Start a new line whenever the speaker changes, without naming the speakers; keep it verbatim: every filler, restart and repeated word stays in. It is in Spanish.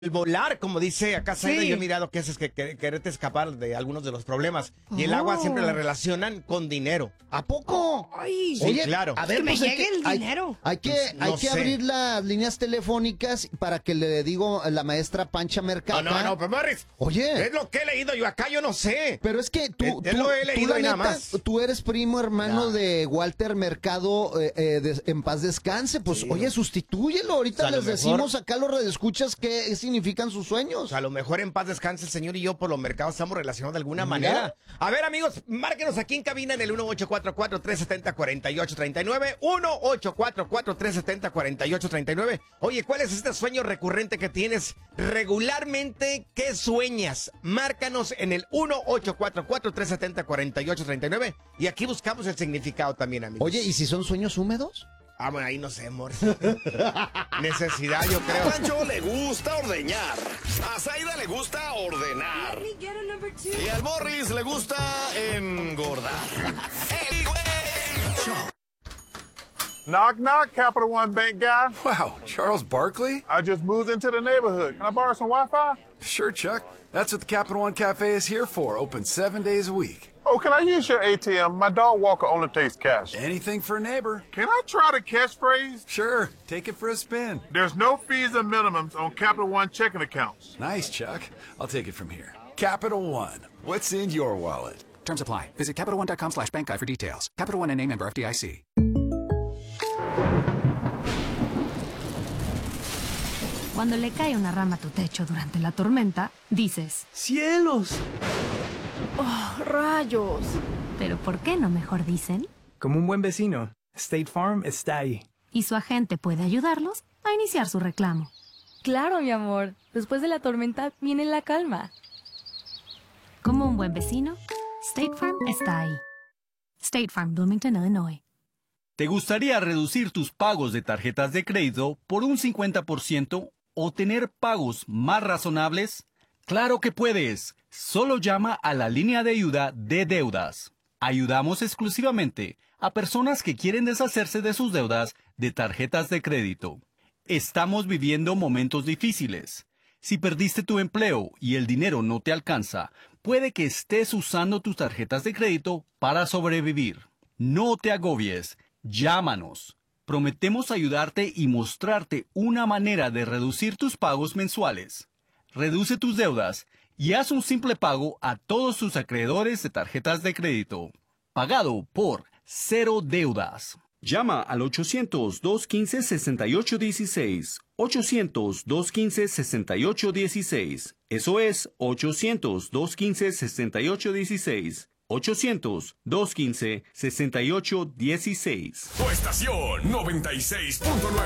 el volar, como dice acá Zaida,
Sí.
yo he mirado que eso es que, que- quererte escapar de algunos de los problemas. Y el agua siempre la relacionan con dinero.
¿A poco?
Ay,
Sí, claro.
A ver,
Que me
pues hay
llegue el
hay-
dinero.
Hay, que,
Pues, no
hay que
sé.
abrir las líneas telefónicas para que le digo a la maestra Pancha Mercado.
No, no, no, pero Morris,
Oye.
es lo que he leído yo acá, yo no sé.
Pero es que tú,
Eh,
tú,
eh, lo he
tú,
leído
la
y nada
neta,
más.
tú eres primo hermano
Ya.
de Walter Mercado, eh, eh, de- en paz descanse. Pues,
Sí.
oye, sustitúyelo. Ahorita
O sea, a lo
les
mejor-
decimos acá a los redescuchas qué significan sus sueños.
O sea, a lo mejor en paz descanse el señor y yo por los mercados estamos relacionados de alguna
Mira.
manera. A ver, amigos, márquenos aquí en cabina en el uno ocho cuatro cuatro, tres siete cero, cuatro ocho tres nueve. uno ocho cuatro cuatro, tres siete cero, cuatro ocho tres nueve. Oye, ¿cuál es este sueño recurrente que tienes regularmente? ¿Qué sueñas? Márcanos en el uno ocho cuatro cuatro, tres siete cero, cuatro ocho tres nueve. Y aquí buscamos el significado también, amigos.
Oye, ¿y si son sueños húmedos?
Ah, bueno, ahí no sé, amor. Necesidad, yo creo.
A Pancho le gusta ordeñar. A Zaida le gusta ordenar. Y al Morris le gusta engordar. ¡El güey show!
Knock, knock, Capital One Bank guy.
Wow, Charles Barkley?
I just moved into the neighborhood. Can I borrow some Wi-Fi?
Sure, Chuck. That's what the Capital One Cafe is here for, open seven days a week.
Oh, can I use your A T M? My dog Walker only takes cash.
Anything for a neighbor.
Can I try the catchphrase?
Sure, take it for a spin.
There's no fees or minimums on Capital One checking accounts.
Nice, Chuck. I'll take it from here. Capital One. What's in your wallet?
Terms apply. Visit CapitalOne.com slash bank guide for details. Capital One N A member F D I C.
Cuando le cae una rama a tu techo durante la tormenta, dices,
¡Cielos!
Oh, rayos.
¿pero por qué no mejor dicen?
Como un buen vecino, State Farm está ahí.
Y su agente puede ayudarlos a iniciar su reclamo.
Claro, mi amor. Después de la tormenta viene la calma.
Como un buen vecino, State Farm está ahí. State Farm, Bloomington, Illinois.
¿Te gustaría reducir tus pagos de tarjetas de crédito por un cincuenta por ciento o tener pagos más razonables? ¡Claro que puedes! Solo llama a la línea de ayuda de deudas. Ayudamos exclusivamente a personas que quieren deshacerse de sus deudas de tarjetas de crédito. Estamos viviendo momentos difíciles. Si perdiste tu empleo y el dinero no te alcanza, puede que estés usando tus tarjetas de crédito para sobrevivir. No te agobies. Llámanos. Prometemos ayudarte y mostrarte una manera de reducir tus pagos mensuales. Reduce tus deudas y haz un simple pago a todos tus acreedores de tarjetas de crédito. Pagado por Cero Deudas. Llama al ochocientos, dos quince, sesenta y ocho dieciséis. ochocientos, dos quince, sesenta y ocho dieciséis. Eso es ochocientos, dos quince, sesenta y ocho dieciséis. ochocientos, dos quince, sesenta y ocho dieciséis.
Tu estación noventa y seis punto nueve.